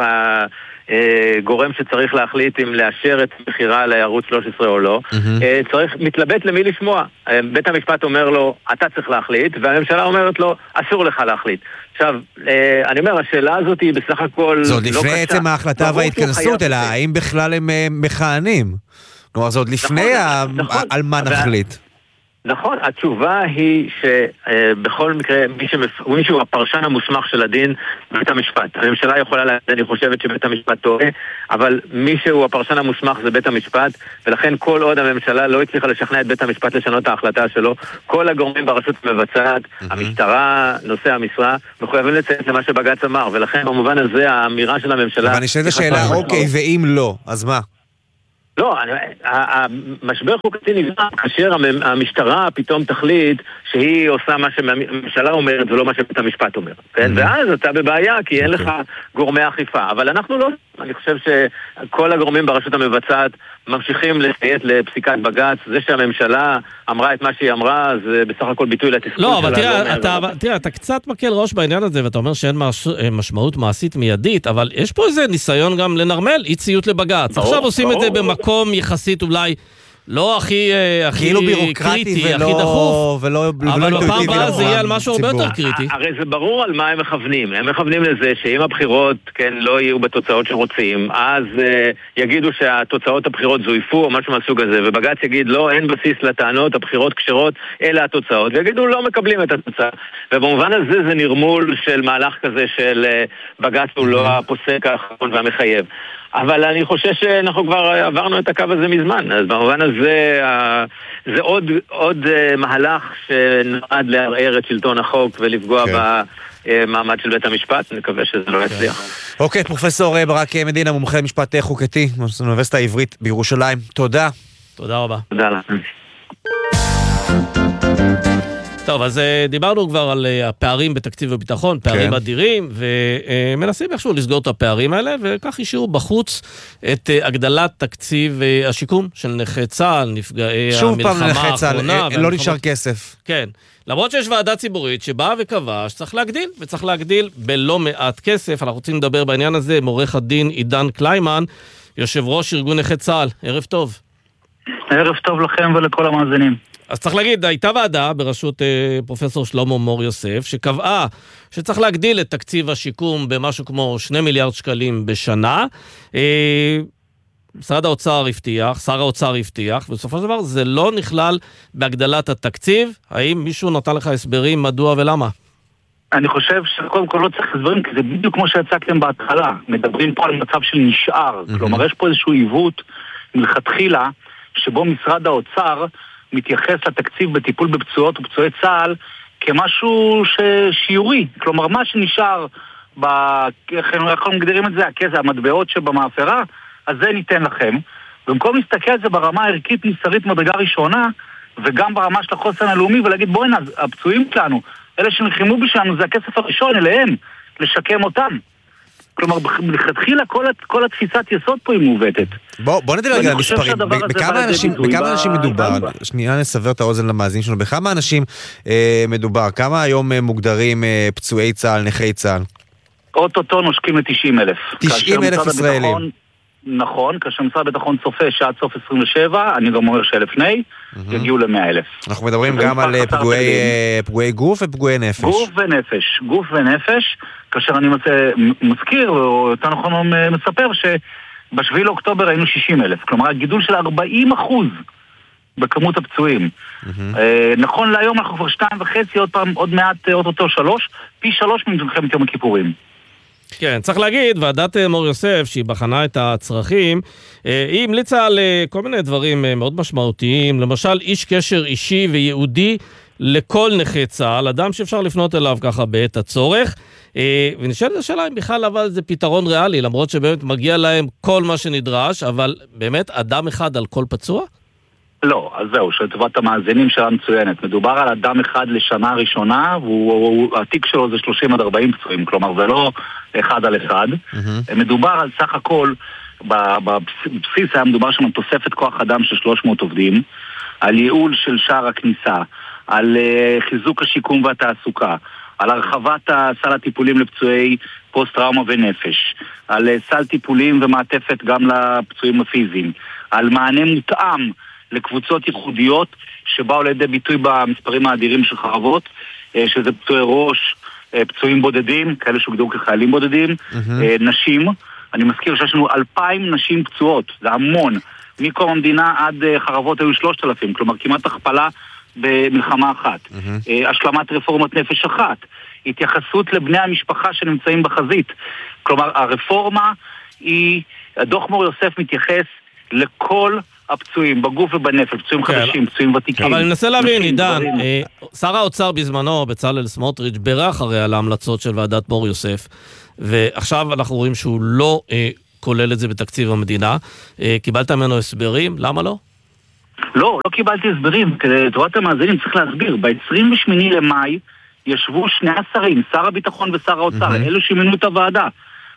גורם שצריך להחליט אם לאשר את מחירה לערוץ שלוש עשרה או לא, צריך, מתלבט למי לשמוע. בית המשפט אומר לו, אתה צריך להחליט, והממשלה אומרת לו, אסור לך להחליט. עכשיו, אני אומר, השאלה הזאת היא בסך הכל זאת לפני עצם ההחלטה וההתכנסות, אלא האם בכלל הם מכהנים? כלומר, זאת לפני על מה נחליט. נכון, התשובה היא שבכל מקרה מישהו הפרשן המוסמך של הדין בית המשפט. הממשלה יכולה להגיד, אני חושבת שבית המשפט טועה, אבל מישהו הפרשן המוסמך זה בית המשפט, ולכן כל עוד הממשלה לא הצליחה לשכנע את בית המשפט לשנות את ההחלטה שלו, כל הגורמים ברשות המבצעת, המשטרה, נושא המשרה, מחויבים לציית למה שבג"ץ אמר, ולכן במובן הזה האמירה של הממשלה... אבל נשאלת השאלה, אוקיי, ואם לא, אז מה? לא, המשבר חוקתי נגרם כאשר המשטרה פתאום תחליט שהיא עושה מה שהממשלה אומרת ולא מה שבית המשפט אומר. ואז אתה בבעיה כי אין לך גורמי אכיפה. אבל אנחנו לא, אני חושב שכל הגורמים ברשות המבצעת ממשיכים לציית לפסיקת בג"ץ. זה שהממשלה אמרה את מה שהיא אמרה, זה בסך הכל ביטוי לתסכול שלה. לא, אבל תראה, אתה קצת מקל ראש בעניין הזה, ואתה אומר שאין משמעות מעשית מיידית, אבל יש פה איזה ניסיון גם לנרמל אי ציות לבג"ץ. עכשיו עושים את זה במקום יחסית אולי לא הכי קריטי, הכי דחוף, אבל בפעם הבאה זה יהיה על משהו הרבה יותר קריטי. הרי זה ברור על מה הם מכוונים. הם מכוונים לזה שאם הבחירות לא יהיו בתוצאות שרוצים, אז יגידו שהתוצאות הבחירות זויפו או משהו מהסוג הזה, ובג"ץ יגיד לא, אין בסיס לטענות, הבחירות כשרות, אלה התוצאות, ויגידו לא מקבלים את התוצאה. ובמובן הזה זה נרמול של מהלך כזה של בג"ץ הוא לא הפוסק האחרון והמחייב. אבל אני חושב שאנחנו כבר עברנו את הקו הזה מזמן, אז במובן הזה זה עוד, עוד מהלך שנועד לערער את שלטון החוק ולפגוע במעמד של בית המשפט, נקווה שזה לא יצליח. אוקיי, פרופסור ברק מדינה, מומחה למשפט חוקתי, באוניברסיטה העברית בירושלים, תודה. תודה רבה. תודה לך. טוב, אז דיברנו כבר על הפערים בתקציב הביטחון, פערים אדירים, ומנסים איכשהו לסגור את הפערים האלה, וכך השאירו בחוץ את הגדלת תקציב השיקום של נכי צה"ל, נפגעי המלחמה האחרונה. לא נשאר כסף. כן, למרות שיש ועדה ציבורית שבאה וקבעה שצריך להגדיל, וצריך להגדיל בלא מעט כסף. אנחנו רוצים לדבר בעניין הזה עם עורך הדין עידן קליימן, יושב ראש ארגון נכי צה"ל. ערב טוב. ערב טוב לכם ולכל המאזינים. אז צריך להגיד, הייתה ועדה בראשות אה, פרופסור שלמה מור יוסף, שקבעה שצריך להגדיל את תקציב השיקום במשהו כמו שני מיליארד שקלים בשנה. אה, משרד האוצר הבטיח, שר האוצר הבטיח, ובסופו של דבר זה לא נכלל בהגדלת התקציב. האם מישהו נתן לך הסברים מדוע ולמה? אני חושב שקודם כל לא צריך הסברים, כי זה בדיוק כמו שהצגתם בהתחלה. מדברים פה על מצב של נשאר. Mm-hmm. כלומר, יש פה איזשהו עיוות מלכתחילה, שבו משרד האוצר מתייחס לתקציב בטיפול בפצועות ופצועי צה"ל כמשהו שיורי. כלומר, מה שנשאר, ב... איך אנחנו מגדירים את זה, הכסף, המטבעות שבמאפרה, אז זה ניתן לכם. במקום להסתכל על זה ברמה הערכית ניסרית מדרגה ראשונה, וגם ברמה של החוסן הלאומי, ולהגיד, בואי נה, הפצועים שלנו, אלה שנלחמו בשבילנו, זה הכסף הראשון אליהם, לשקם אותם. כלומר, לכתחילה כל, כל התפיסת יסוד פה היא מעוותת. בוא, בוא נדבר רגע על מספרים. בכמה אנשים, בכמה אנשים מדובר? שנייה נסבר את האוזן למאזין שלנו. בכמה אנשים אה, מדובר? כמה היום אה, מוגדרים אה, פצועי צה"ל, נכי צה"ל? אוטוטו נושקים ל-תשעים אלף. תשעים אלף ישראלים. נכון, כאשר משרד הביטחון צופה שעד סוף עשרים ושבע, אני גם אומר שלפני, יגיעו ל-מאה אלף. אנחנו מדברים גם על פגועי גוף ופגועי נפש. גוף ונפש, גוף ונפש, כאשר אני מזכיר, או יותר נכון מספר, שבשביעי לאוקטובר היינו שישים אלף, כלומר הגידול של ארבעים אחוז בכמות הפצועים. נכון להיום אנחנו כבר שתיים וחצי, עוד פעם, עוד מעט, אוטוטו שלוש, פי שלוש ממלחמת יום הכיפורים. כן, צריך להגיד, ועדת מור יוסף, שהיא בחנה את הצרכים, היא המליצה על כל מיני דברים מאוד משמעותיים, למשל איש קשר אישי וייעודי לכל נכה צה"ל, אדם שאפשר לפנות אליו ככה בעת הצורך, ונשאלת השאלה אם בכלל אבל זה פתרון ריאלי, למרות שבאמת מגיע להם כל מה שנדרש, אבל באמת אדם אחד על כל פצוע? לא, אז זהו, שלטובת המאזינים שלה מצוינת. מדובר על אדם אחד לשנה ראשונה, והתיק שלו זה שלושים עד ארבעים פצועים, כלומר זה לא אחד על אחד. Mm-hmm. מדובר על סך הכל, בבסיס היה מדובר שם על תוספת כוח אדם של שלוש מאות עובדים, על ייעול של שער הכניסה, על uh, חיזוק השיקום והתעסוקה, על הרחבת סל הטיפולים לפצועי פוסט-טראומה ונפש, על uh, סל טיפולים ומעטפת גם לפצועים הפיזיים, על מענה מותאם לקבוצות ייחודיות שבאו לידי ביטוי במספרים האדירים של חרבות, שזה פצועי ראש, פצועים בודדים, כאלה שהוגדרו כחיילים בודדים, mm-hmm. נשים. אני מזכיר שיש לנו אלפיים נשים פצועות, זה המון. מקום המדינה עד חרבות היו שלושת אלפים, כלומר כמעט הכפלה במלחמה אחת. Mm-hmm. השלמת רפורמת נפש אחת. התייחסות לבני המשפחה שנמצאים בחזית. כלומר הרפורמה היא, הדוח מור יוסף מתייחס לכל הפצועים, בגוף ובנפש, פצועים חדשים, פצועים ותיקים. אבל אני מנסה להבין, עידן, שר האוצר בזמנו, בצלאל סמוטריץ', בירך הרי על ההמלצות של ועדת מור יוסף, ועכשיו אנחנו רואים שהוא לא כולל את זה בתקציב המדינה. קיבלת ממנו הסברים? למה לא? לא, לא קיבלתי הסברים. כדי לטובת המאזינים צריך להסביר. ב-עשרים ושמיני למאי ישבו שני השרים, שר הביטחון ושר האוצר, אלו שמינו את הוועדה.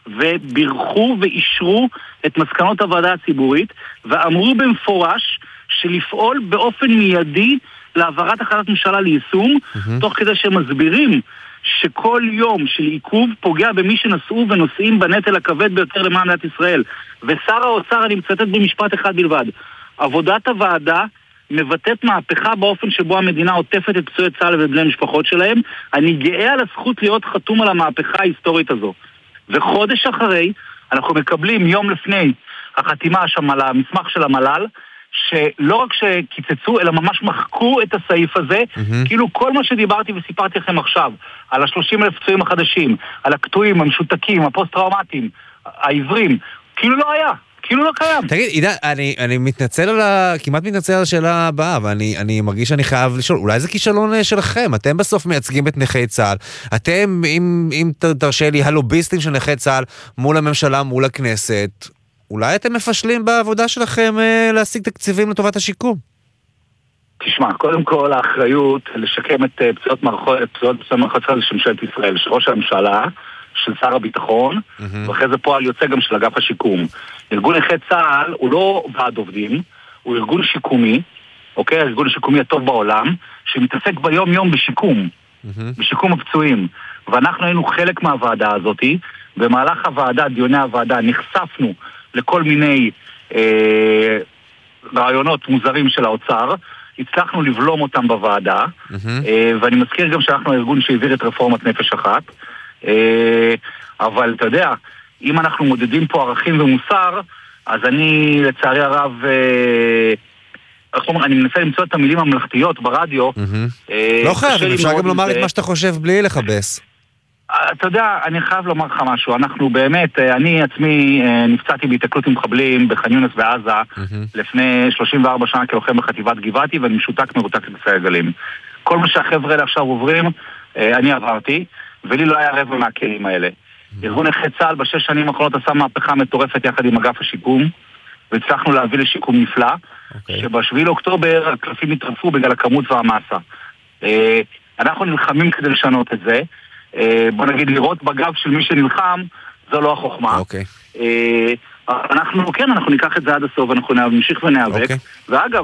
ובירכו ואישרו את מסקנות הוועדה הציבורית ואמרו במפורש שלפעול באופן מיידי להעברת החלטת ממשלה ליישום, mm-hmm. תוך כדי שמסבירים שכל יום של עיכוב פוגע במי שנשאו ונושאים בנטל הכבד ביותר למען מדינת ישראל. ושר האוצר, אני מצטט במשפט אחד בלבד, עבודת הוועדה מבטאת מהפכה באופן שבו המדינה עוטפת את פצועי צה"ל ובני המשפחות שלהם. אני גאה על הזכות להיות חתום על המהפכה ההיסטורית הזו. וחודש אחרי, אנחנו מקבלים יום לפני החתימה שם על המסמך של המל"ל, שלא רק שקיצצו, אלא ממש מחקו את הסעיף הזה, mm-hmm. כאילו כל מה שדיברתי וסיפרתי לכם עכשיו, על ה-שלושים אלף פצועים החדשים, על הקטועים, המשותקים, הפוסט-טראומטיים, העיוורים, כאילו לא היה. כאילו לא קיים. תגיד, עידן, אני, אני מתנצל על ה... כמעט מתנצל על השאלה הבאה, ואני אני מרגיש שאני חייב לשאול, אולי זה כישלון שלכם, אתם בסוף מייצגים את נכי צה"ל, אתם, אם, אם תרשה לי, הלוביסטים של נכי צה"ל מול הממשלה, מול הכנסת, אולי אתם מפשלים בעבודה שלכם אה, להשיג תקציבים לטובת השיקום? תשמע, קודם כל האחריות לשקם את פציעות מערכות, פציעות מערכות של ממשלת ישראל, של ראש הממשלה, של שר הביטחון, mm-hmm. ואחרי זה פועל יוצא גם של אגף השיקום. ארגון נכי צה"ל הוא לא ועד עובדים, הוא ארגון שיקומי, אוקיי? הארגון השיקומי הטוב בעולם, שמתעסק ביום יום בשיקום, mm-hmm. בשיקום הפצועים. ואנחנו היינו חלק מהוועדה הזאת, במהלך הוועדה, דיוני הוועדה, נחשפנו לכל מיני אה, רעיונות מוזרים של האוצר, הצלחנו לבלום אותם בוועדה, mm-hmm. אה, ואני מזכיר גם שאנחנו הארגון שהעביר את רפורמת נפש אחת, אבל אתה יודע, אם אנחנו מודדים פה ערכים ומוסר, אז אני לצערי הרב אני מנסה למצוא את המילים הממלכתיות ברדיו. לא חייב, אפשר גם לומר את מה שאתה חושב בלי לחבס. אתה יודע, אני חייב לומר לך משהו, אנחנו באמת, אני עצמי נפצעתי בהתקלות עם מחבלים בח'אן יונס בעזה לפני שלושים וארבע שנה כלוחם בחטיבת גבעתי, ואני משותק מרותק לכיסא הגלגלים. כל מה שהחבר'ה האלה עכשיו עוברים, אני עברתי, ולי לא היה רבע מהכלים האלה. ארגון נכי צה"ל בשש שנים האחרונות עשה מהפכה מטורפת יחד עם אגף השיקום, והצלחנו להביא לשיקום נפלא, okay. שבשביעי לאוקטובר הקלפים התרפו בגלל הכמות והמסה. אנחנו נלחמים כדי לשנות את זה. בוא נגיד, לראות בגב של מי שנלחם, זו לא החוכמה. Okay. אנחנו, כן, אנחנו ניקח את זה עד הסוף, אנחנו נמשיך ונאבק. Okay. ואגב,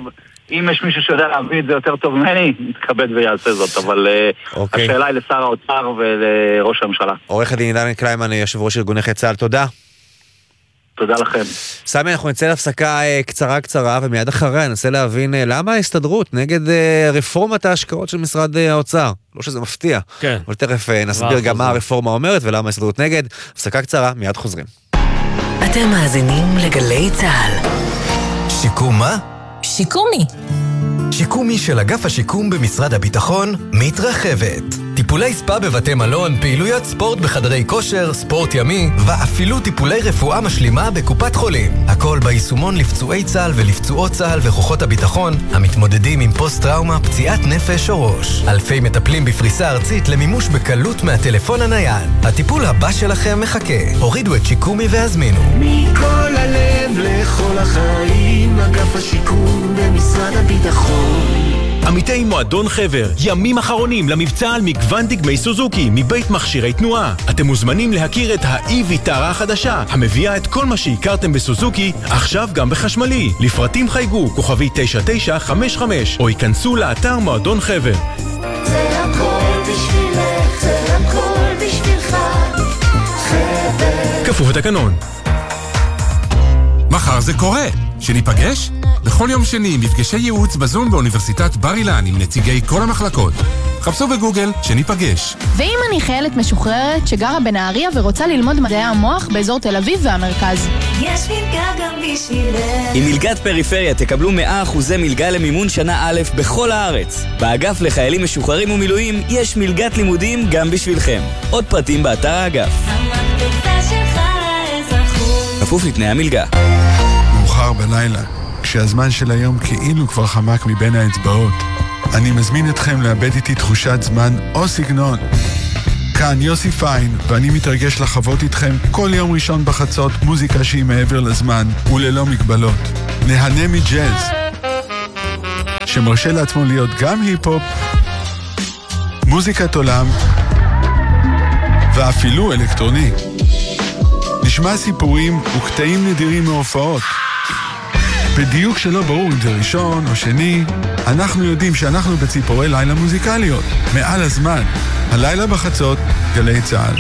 אם יש מישהו שיודע להביא את זה יותר טוב ממני, נתכבד ויעשה זאת, אבל אוקיי. השאלה היא לשר האוצר ולראש הממשלה. עורך הדין אילן קליימן, יושב ראש ארגון נכי צה"ל, תודה. תודה לכם. סמי, אנחנו נצא להפסקה קצרה קצרה, ומיד אחריה ננסה להבין למה ההסתדרות נגד רפורמת ההשקעות של משרד האוצר. לא שזה מפתיע. כן. אבל תכף נסביר גם מה הרפורמה אומרת ולמה ההסתדרות נגד. הפסקה קצרה, מיד חוזרים. אתם מאזינים לגלי צה"ל. שיקום מה? שיקומי. שיקומי של אגף השיקום במשרד הביטחון מתרחבת. טיפולי ספה בבתי מלון, פעילויות ספורט בחדרי כושר, ספורט ימי, ואפילו טיפולי רפואה משלימה בקופת חולים. הכל ביישומון לפצועי צה"ל ולפצועות צה"ל וכוחות הביטחון המתמודדים עם פוסט-טראומה, פציעת נפש או ראש. אלפי מטפלים בפריסה ארצית למימוש בקלות מהטלפון הנייד. הטיפול הבא שלכם מחכה. הורידו את שיקומי והזמינו. מכל הלב לכל החיים, אגף השיקום במשרד הביטחון. עמיתי מועדון חבר, ימים אחרונים למבצע על מגוון דגמי סוזוקי מבית מכשירי תנועה. אתם מוזמנים להכיר את ה-e-ויטרה החדשה, המביאה את כל מה שהכרתם בסוזוקי, עכשיו גם בחשמלי. לפרטים חייגו, כוכבי תשע תשע חמש חמש, או ייכנסו לאתר מועדון חבר. זה הכל בשבילך, זה הכל בשבילך, חבר. כפוף לתקנון. מחר זה קורה. שניפגש? בכל יום שני מפגשי ייעוץ בזום באוניברסיטת בר אילן עם נציגי כל המחלקות. חפשו בגוגל שניפגש. ואם אני חיילת משוחררת שגרה בנהריה ורוצה ללמוד מדעי המוח באזור תל אביב והמרכז? יש מלגה גם בשבילך. עם מלגת פריפריה תקבלו מאה אחוזי מלגה למימון שנה א' בכל הארץ. באגף לחיילים משוחררים ומילואים יש מלגת לימודים גם בשבילכם. עוד פרטים באתר האגף. המקפצה שלך לאזרחות. כפוף לתנאי המלגה. מאוחר בלילה, כשהזמן של היום כאילו כבר חמק מבין האצבעות, אני מזמין אתכם לאבד איתי תחושת זמן או סגנון. כאן יוסי פיין, ואני מתרגש לחוות איתכם כל יום ראשון בחצות מוזיקה שהיא מעבר לזמן וללא מגבלות. נהנה מג'אז, שמרשה לעצמו להיות גם היפ-הופ, מוזיקת עולם ואפילו אלקטרוני. נשמע סיפורים וקטעים נדירים מהופעות. בדיוק שלא ברור אם זה ראשון או שני, אנחנו יודעים שאנחנו בציפורי לילה מוזיקליות. מעל הזמן, הלילה בחצות, גלי צה"ל.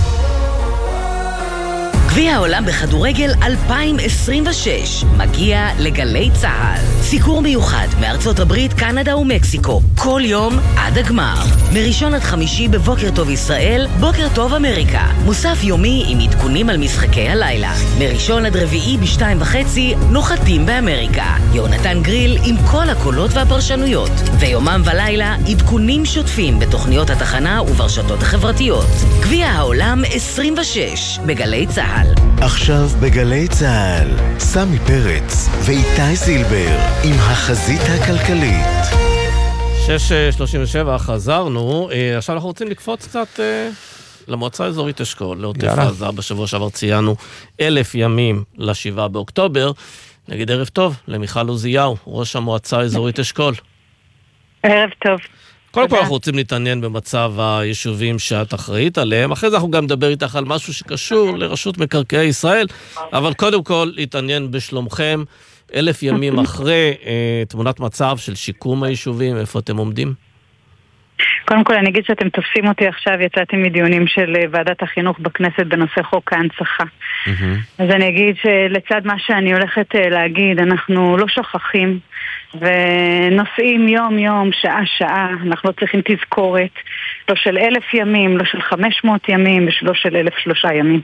גביע העולם בכדורגל אלפיים עשרים ושש מגיע לגלי צה"ל. סיקור מיוחד מארצות הברית, קנדה ומקסיקו, כל יום עד הגמר. מראשון עד חמישי בבוקר טוב ישראל, בוקר טוב אמריקה. מוסף יומי עם עדכונים על משחקי הלילה. מראשון עד רביעי בשתיים וחצי, נוחתים באמריקה. יונתן גריל עם כל הקולות והפרשנויות. ויומם ולילה, עדכונים שוטפים בתוכניות התחנה וברשתות החברתיות. גביע העולם עשרים ושש בגלי צה"ל. עכשיו בגלי צה"ל, סמי פרץ ואיתי זילבר עם החזית הכלכלית. שש שלושים ושבע, חזרנו. עכשיו אנחנו רוצים לקפוץ קצת למועצה האזורית אשכול, לעוטף עזה. בשבוע שעבר ציינו אלף ימים לשבעה באוקטובר. נגיד ערב טוב למיכל עוזיהו, ראש המועצה האזורית אשכול. ערב טוב. קודם כל אנחנו רוצים להתעניין במצב היישובים שאת אחראית עליהם, אחרי זה אנחנו גם נדבר איתך על משהו שקשור לרשות מקרקעי ישראל, אבל קודם כל להתעניין בשלומכם, אלף ימים אחרי אה, תמונת מצב של שיקום היישובים, איפה אתם עומדים? קודם כל אני אגיד שאתם תופסים אותי עכשיו, יצאתי מדיונים של ועדת החינוך בכנסת בנושא חוק ההנצחה. Mm-hmm. אז אני אגיד שלצד מה שאני הולכת להגיד, אנחנו לא שוכחים, ונוסעים יום יום, שעה שעה, אנחנו לא צריכים תזכורת, לא של אלף ימים, לא של חמש מאות ימים, ולא של אלף שלושה ימים.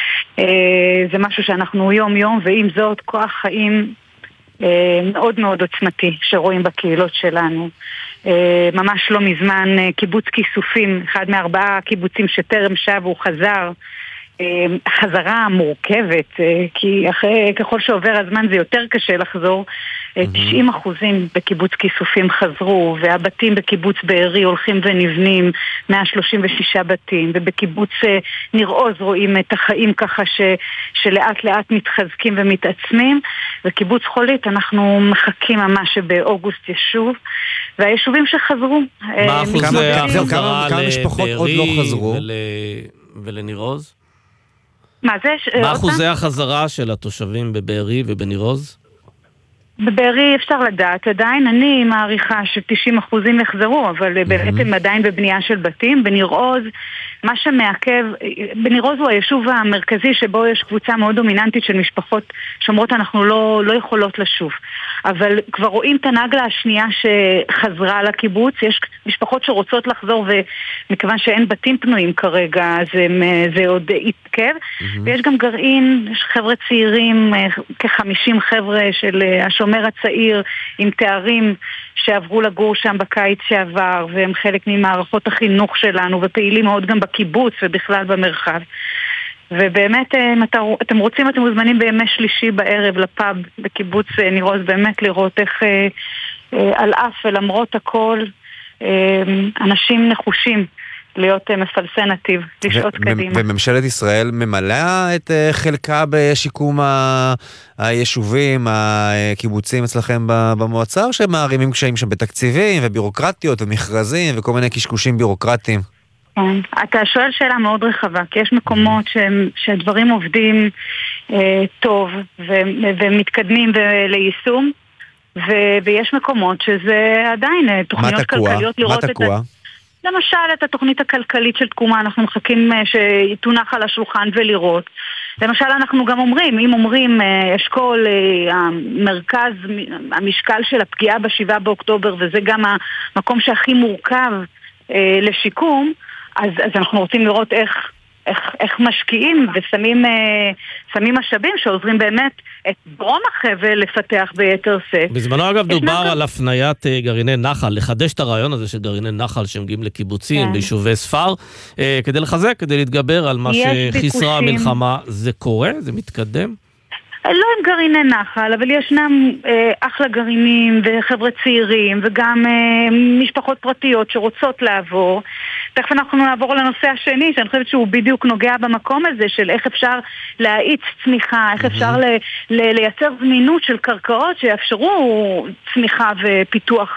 זה משהו שאנחנו יום יום, ועם זאת כוח חיים מאוד מאוד עוצמתי שרואים בקהילות שלנו. ממש לא מזמן קיבוץ כיסופים, אחד מארבעה קיבוצים שטרם שב והוא חזר, חזרה מורכבת, כי אחרי, ככל שעובר הזמן זה יותר קשה לחזור. תשעים אחוזים בקיבוץ כיסופים חזרו, והבתים בקיבוץ בארי הולכים ונבנים, מאה שלושים ושש בתים, ובקיבוץ ניר עוז רואים את החיים ככה ש, שלאט לאט מתחזקים ומתעצמים, וקיבוץ חולית אנחנו מחכים ממש שבאוגוסט ישוב, והיישובים שחזרו. מה אחוזי החזרה לבארי ולניר עוז? מה זה? מה אחוזי החזרה של התושבים בבארי ובניר עוז? בבארי אפשר לדעת, עדיין אני מעריכה ש-תשעים אחוזים יחזרו, אבל באמת הם עדיין בבנייה של בתים. בניר עוז, מה שמעכב, בניר עוז הוא היישוב המרכזי שבו יש קבוצה מאוד דומיננטית של משפחות שאומרות אנחנו לא, לא יכולות לשוב. אבל כבר רואים את הנגלה השנייה שחזרה לקיבוץ, יש משפחות שרוצות לחזור ומכיוון שאין בתים פנויים כרגע, אז זה עוד יתעכב. ויש גם גרעין, יש חבר'ה צעירים, כ-חמישים חבר'ה של השומר הצעיר עם תארים שעברו לגור שם בקיץ שעבר, והם חלק ממערכות החינוך שלנו, ופעילים מאוד גם בקיבוץ ובכלל במרחב. ובאמת, אם אתם רוצים, אתם מוזמנים בימי שלישי בערב לפאב בקיבוץ ניר עוז, באמת לראות איך על אף ולמרות הכל, אנשים נחושים להיות מפלסי נתיב, לשעות קדימה. וממשלת ישראל ממלאה את חלקה בשיקום היישובים, הקיבוצים אצלכם במועצה, או שהם מערימים קשיים שם בתקציבים ובירוקרטיות ומכרזים וכל מיני קשקושים בירוקרטיים? אתה שואל שאלה מאוד רחבה, כי יש מקומות שהדברים עובדים טוב ומתקדמים ליישום, ויש מקומות שזה עדיין תוכניות כלכליות לראות את זה. למשל, את התוכנית הכלכלית של תקומה, אנחנו מחכים שתונח על השולחן ולראות. למשל, אנחנו גם אומרים, אם אומרים אשכול, המרכז, המשקל של הפגיעה בשבעה באוקטובר, וזה גם המקום שהכי מורכב לשיקום, אז, אז אנחנו רוצים לראות איך, איך, איך משקיעים ושמים שמים משאבים שעוזרים באמת את דרום החבל לפתח ביתר שאת. בזמנו אגב דובר על הפניית גרעיני נחל, לחדש את הרעיון הזה של גרעיני נחל שמגיעים לקיבוצים, ביישובי ספר, כדי לחזק, כדי להתגבר על מה שחיסרה המלחמה. זה קורה? זה מתקדם? לא עם גרעיני נחל, אבל ישנם אה, אחלה גרעינים וחבר'ה צעירים וגם אה, משפחות פרטיות שרוצות לעבור. תכף אנחנו נעבור לנושא השני, שאני חושבת שהוא בדיוק נוגע במקום הזה של איך אפשר להאיץ צמיחה, איך אפשר ל- ל- לייצר זמינות של קרקעות שיאפשרו צמיחה ופיתוח